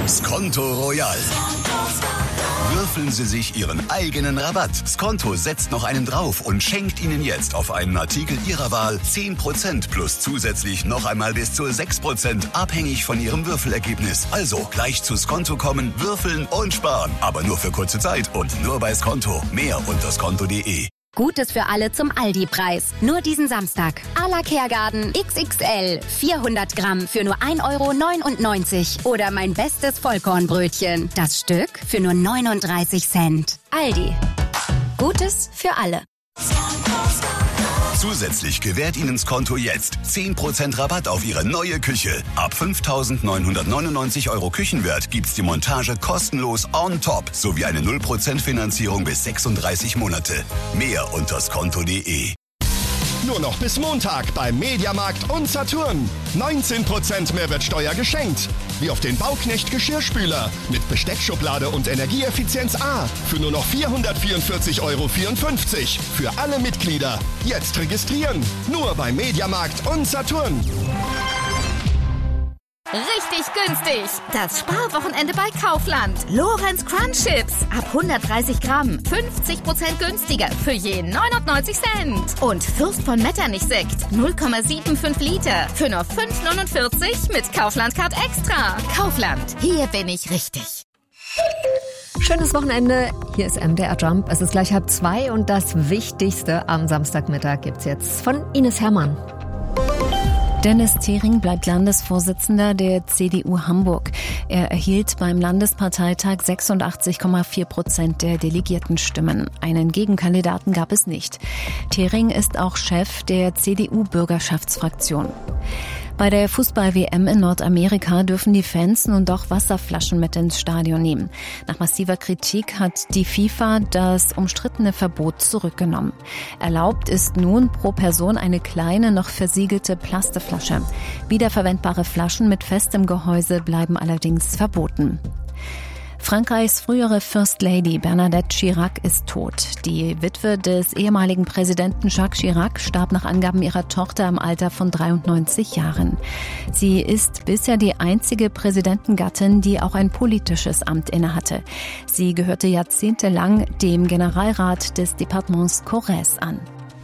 Skonto Royal. Würfeln Sie sich Ihren eigenen Rabatt. Skonto setzt noch einen drauf und schenkt Ihnen jetzt auf einen Artikel Ihrer Wahl 10% plus zusätzlich noch einmal bis zu 6%, abhängig von Ihrem Würfelergebnis. Also gleich zu Skonto kommen, würfeln und sparen. Aber nur für kurze Zeit und nur bei Skonto. Mehr unter skonto.de. Gutes für alle zum Aldi-Preis. Nur diesen Samstag. A la Kergarten XXL. 400 Gramm für nur 1,99 € Oder mein bestes Vollkornbrötchen. Das Stück für nur 39 Cent. Aldi. Gutes für alle. Zusätzlich gewährt Ihnen Skonto jetzt 10% Rabatt auf Ihre neue Küche. Ab 5.999 € Küchenwert gibt's die Montage kostenlos on top sowie eine 0% Finanzierung bis 36 Monate. Mehr unter skonto.de. Nur noch bis Montag beim Mediamarkt und Saturn. 19% Mehrwertsteuer geschenkt. Wie auf den Bauknecht Geschirrspüler mit Besteckschublade und Energieeffizienz A. Für nur noch 444,54 € für alle Mitglieder. Jetzt registrieren. Nur beim Mediamarkt und Saturn. Richtig günstig. Das Sparwochenende bei Kaufland. Lorenz Crunch Chips. Ab 130 Gramm. 50% günstiger. Für je 99 Cent. Und Fürst von Metternich Sekt. 0,75 Liter. Für nur 5,49 mit Kaufland Card Extra. Kaufland. Hier bin ich richtig. Schönes Wochenende. Hier ist MDR Jump. Es ist gleich 1:30 und das Wichtigste am Samstagmittag gibt's jetzt von Ines Herrmann. Dennis Thering bleibt Landesvorsitzender der CDU Hamburg. Er erhielt beim Landesparteitag 86,4% der Delegiertenstimmen. Einen Gegenkandidaten gab es nicht. Thering ist auch Chef der CDU-Bürgerschaftsfraktion. Bei der Fußball-WM in Nordamerika dürfen die Fans nun doch Wasserflaschen mit ins Stadion nehmen. Nach massiver Kritik hat die FIFA das umstrittene Verbot zurückgenommen. Erlaubt ist nun pro Person eine kleine, noch versiegelte Plastikflasche. Wiederverwendbare Flaschen mit festem Gehäuse bleiben allerdings verboten. Frankreichs frühere First Lady Bernadette Chirac ist tot. Die Witwe des ehemaligen Präsidenten Jacques Chirac starb nach Angaben ihrer Tochter im Alter von 93 Jahren. Sie ist bisher die einzige Präsidentengattin, die auch ein politisches Amt innehatte. Sie gehörte jahrzehntelang dem Generalrat des Departements Corrèze an.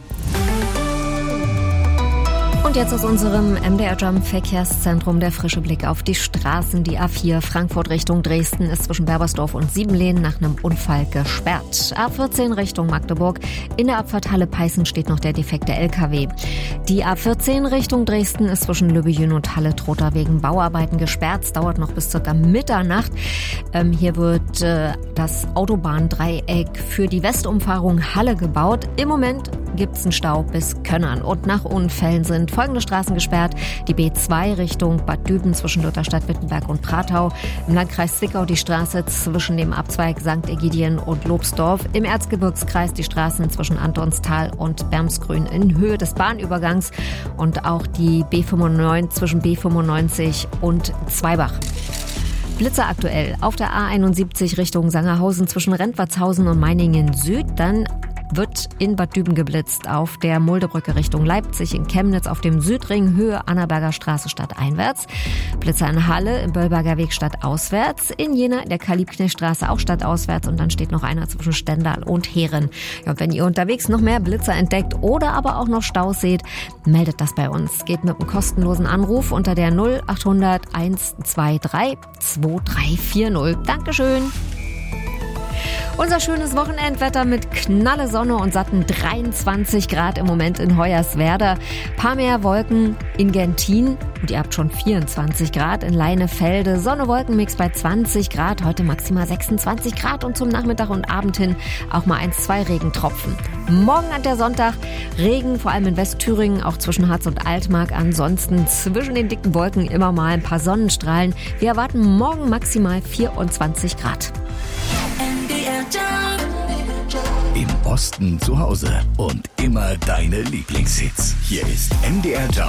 Und jetzt aus unserem MDR Jump Verkehrszentrum der frische Blick auf die Straßen. Die A4 Frankfurt Richtung Dresden ist zwischen Berbersdorf und Siebenlehnen nach einem Unfall gesperrt. A14 Richtung Magdeburg. In der Abfahrt Halle-Peißen steht noch der defekte LKW. Die A14 Richtung Dresden ist zwischen Löbejün und Halle-Trotha wegen Bauarbeiten gesperrt. Es dauert noch bis ca. Mitternacht. Hier wird das Autobahndreieck für die Westumfahrung Halle gebaut. Im Moment gibt es einen Stau bis Könnern. Und nach Unfällen sind folgende Straßen gesperrt. Die B2 Richtung Bad Düben zwischen Lutherstadt, Wittenberg und Pratau. Im Landkreis Zwickau die Straße zwischen dem Abzweig St. Egidien und Lobsdorf. Im Erzgebirgskreis die Straßen zwischen Antonstal und Bermsgrün in Höhe des Bahnübergangs. Und auch die B95 zwischen B95 und Zweibach. Blitzer aktuell auf der A71 Richtung Sangerhausen zwischen Rentwartshausen und Meiningen Süd. Dann wird in Bad Düben geblitzt auf der Muldebrücke Richtung Leipzig, in Chemnitz auf dem Südring Höhe Annaberger Straße stadteinwärts. Blitzer in Halle im Böllberger Weg stadtauswärts, in Jena der Karl-Liebknecht-Straße auch stadtauswärts und dann steht noch einer zwischen Stendal und Heeren. Ja, und wenn ihr unterwegs noch mehr Blitzer entdeckt oder aber auch noch Staus seht, meldet das bei uns. Geht mit einem kostenlosen Anruf unter der 0800 123 2340. Dankeschön. Unser schönes Wochenendwetter mit knalle Sonne und satten 23 Grad im Moment in Hoyerswerda. Paar mehr Wolken in Gentin und ihr habt schon 24 Grad in Leinefelde. Sonne-Wolkenmix bei 20 Grad, heute maximal 26 Grad und zum Nachmittag und Abend hin auch mal 1-2 Regentropfen. Morgen an der Sonntag Regen, vor allem in Westthüringen, auch zwischen Harz und Altmark. Ansonsten zwischen den dicken Wolken immer mal ein paar Sonnenstrahlen. Wir erwarten morgen maximal 24 Grad. Im Osten zu Hause und immer deine Lieblingshits. Hier ist MDR Jump.